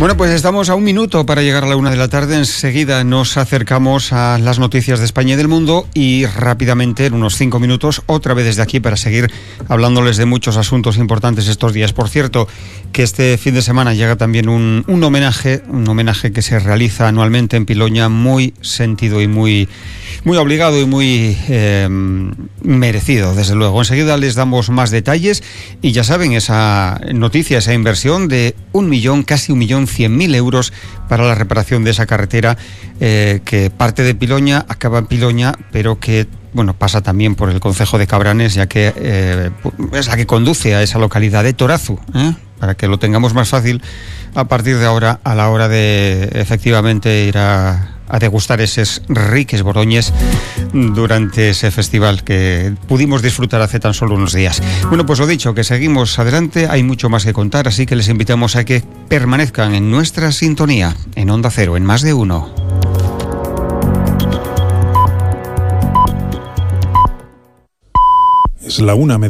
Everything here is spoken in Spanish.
Bueno, pues estamos a un minuto para llegar a la 1 de la tarde. Enseguida nos acercamos a las noticias de España y del mundo y rápidamente, en unos 5 minutos, otra vez desde aquí para seguir hablándoles de muchos asuntos importantes estos días. Por cierto, que este fin de semana llega también un homenaje que se realiza anualmente en Piloña, muy sentido y muy obligado y muy merecido, desde luego. Enseguida les damos más detalles y ya saben, esa noticia, esa inversión de casi 1.100.000 euros para la reparación de esa carretera que parte de Piloña, acaba en Piloña, pero que pasa también por el concejo de Cabranes, ya que es la que conduce a esa localidad de Torazu, para que lo tengamos más fácil a partir de ahora, a la hora de efectivamente ir a degustar esos riques bordoñes durante ese festival que pudimos disfrutar hace tan solo unos días. Bueno, pues lo dicho, que seguimos adelante, hay mucho más que contar, así que les invitamos a que permanezcan en nuestra sintonía, en Onda Cero, en Más de Uno. Es la 1:00.